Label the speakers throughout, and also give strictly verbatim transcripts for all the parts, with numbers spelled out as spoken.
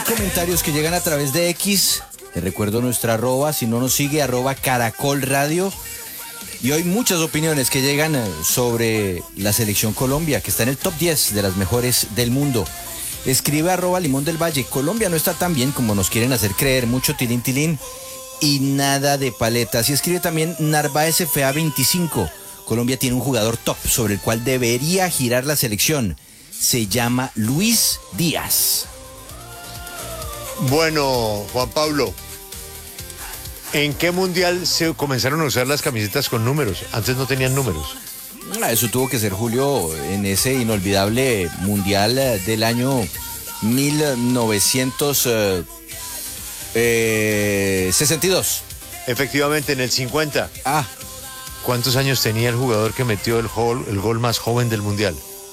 Speaker 1: comentarios que llegan a través de X. Te recuerdo nuestra arroba, si no nos sigue, arroba Caracol Radio. Y hoy muchas opiniones que llegan sobre la selección Colombia, que está en el top diez de las mejores del mundo. Escribe arroba Limón del Valle. Colombia no está tan bien como nos quieren hacer creer. Mucho tilín tilín y nada de paletas. Y escribe también Narváez F A veinticinco. Colombia tiene un jugador top sobre el cual debería girar la selección. Se llama Luis Díaz.
Speaker 2: Bueno, Juan Pablo, ¿en qué mundial se comenzaron a usar las camisetas con números? Antes no tenían números.
Speaker 1: Eso tuvo que ser, Julio, en ese inolvidable mundial del año mil novecientos sesenta y dos.
Speaker 2: Efectivamente, en el cincuenta.
Speaker 1: Ah.
Speaker 2: ¿Cuántos años tenía el jugador que metió el gol, el gol más joven del mundial?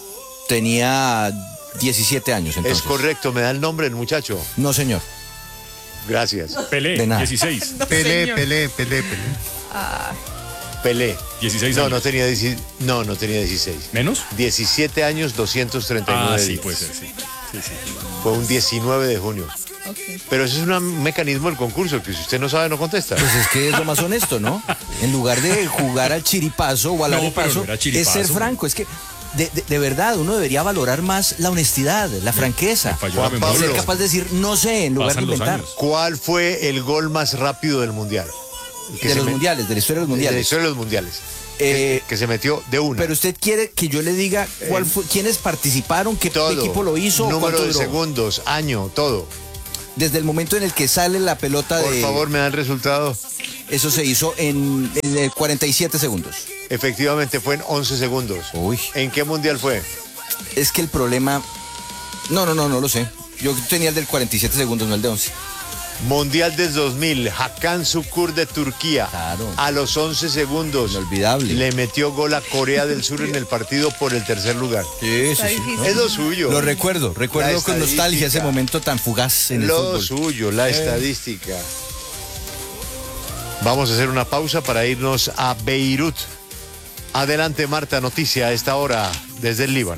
Speaker 1: Tenía diecisiete años, entonces.
Speaker 2: Es correcto, ¿me da el nombre el muchacho?
Speaker 1: No, señor.
Speaker 2: Gracias.
Speaker 3: Pelé, dieciséis.
Speaker 4: No, Pelé, Pelé, Pelé, Pelé.
Speaker 2: Ah. Pelé.
Speaker 3: dieciséis
Speaker 2: no,
Speaker 3: años.
Speaker 2: No, tenía dieci... no, no tenía dieciséis.
Speaker 3: ¿Menos?
Speaker 2: diecisiete años, doscientos treinta y nueve
Speaker 3: Ah, sí,
Speaker 2: días.
Speaker 3: puede ser, sí. sí, sí.
Speaker 2: Fue un diecinueve de junio. Okay. Pero ese es un mecanismo del concurso, que si usted no sabe, no contesta.
Speaker 1: Pues es que es lo más honesto, ¿no? En lugar de jugar al chiripazo o al
Speaker 3: no,
Speaker 1: arepazo, no es ser franco. Es que, de, de, de verdad, uno debería valorar más la honestidad, la franqueza.
Speaker 2: Juan Pablo,
Speaker 1: ser capaz de decir, no sé, en lugar
Speaker 3: Pasan
Speaker 1: de inventar.
Speaker 2: ¿Cuál fue el gol más rápido del mundial?
Speaker 1: De los me... mundiales, de la historia de los mundiales.
Speaker 2: De la historia de los mundiales.
Speaker 1: Eh,
Speaker 2: que, que se metió de una.
Speaker 1: Pero usted quiere que yo le diga cuál fue, quiénes participaron, qué
Speaker 2: todo,
Speaker 1: equipo lo hizo,
Speaker 2: número de
Speaker 1: duró?
Speaker 2: segundos, año, todo.
Speaker 1: Desde el momento en el que sale la pelota
Speaker 2: Por
Speaker 1: de...
Speaker 2: Por favor, me da el resultado.
Speaker 1: Eso se hizo en, en cuarenta y siete segundos.
Speaker 2: Efectivamente, fue en once segundos.
Speaker 1: Uy.
Speaker 2: ¿En qué mundial fue?
Speaker 1: Es que el problema... No, no, no, no lo sé. Yo tenía el del cuarenta y siete segundos, no el de once.
Speaker 2: Mundial del dos mil, Hakan Şükür de Turquía.
Speaker 1: Claro.
Speaker 2: A los once segundos.
Speaker 1: Inolvidable.
Speaker 2: Le metió gol a Corea del Sur en el partido por el tercer lugar.
Speaker 1: Sí, sí, sí. ¿No?
Speaker 2: Es lo suyo.
Speaker 1: Lo recuerdo, recuerdo con nostalgia ese momento tan fugaz en el
Speaker 2: lo
Speaker 1: fútbol.
Speaker 2: Lo suyo, la eh. estadística. Vamos a hacer una pausa para irnos a Beirut. Adelante, Marta, noticia a esta hora desde el Líbano.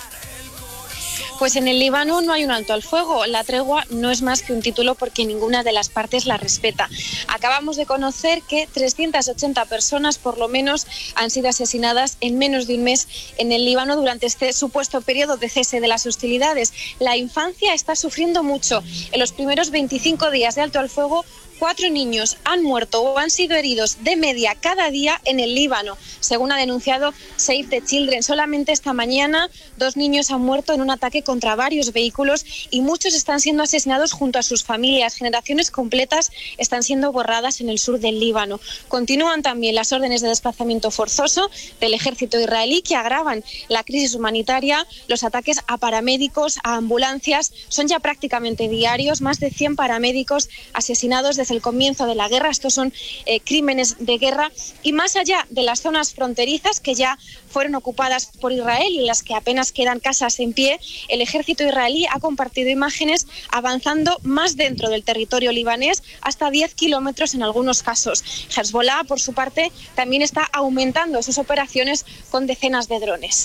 Speaker 5: Pues en el Líbano no hay un alto al fuego. La tregua no es más que un título porque ninguna de las partes la respeta. Acabamos de conocer que trescientas ochenta personas, por lo menos, han sido asesinadas en menos de un mes en el Líbano durante este supuesto periodo de cese de las hostilidades. La infancia está sufriendo mucho. En los primeros veinticinco días de alto al fuego, cuatro niños han muerto o han sido heridos de media cada día en el Líbano, según ha denunciado Save the Children. Solamente esta mañana dos niños han muerto en un ataque contra varios vehículos y muchos están siendo asesinados junto a sus familias. Generaciones completas están siendo borradas en el sur del Líbano. Continúan también las órdenes de desplazamiento forzoso del ejército israelí que agravan la crisis humanitaria. Los ataques a paramédicos, a ambulancias, son ya prácticamente diarios. Más de cien paramédicos asesinados desde el comienzo de la guerra. Estos son eh, crímenes de guerra, y más allá de las zonas fronterizas que ya fueron ocupadas por Israel y en las que apenas quedan casas en pie, el ejército israelí ha compartido imágenes avanzando más dentro del territorio libanés, hasta diez kilómetros en algunos casos. Hezbollah, por su parte, también está aumentando sus operaciones con decenas de drones.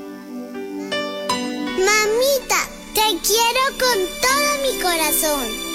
Speaker 6: Mamita, te quiero con todo mi corazón.